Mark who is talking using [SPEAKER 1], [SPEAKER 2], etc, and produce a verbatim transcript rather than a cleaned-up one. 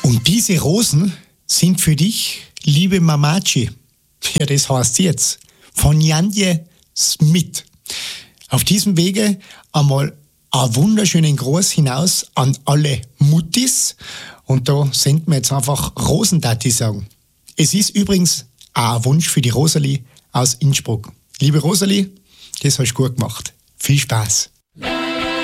[SPEAKER 1] Und diese Rosen sind für dich, liebe Mamaci. Ja, das heißt jetzt. Von Janje Smith. Auf diesem Wege einmal einen wunderschönen Gruß hinaus an alle Muttis. Und da senden wir jetzt einfach Rosentati sagen. Es ist übrigens auch ein Wunsch für die Rosalie aus Innsbruck. Liebe Rosalie, das hast du gut gemacht. Viel Spaß.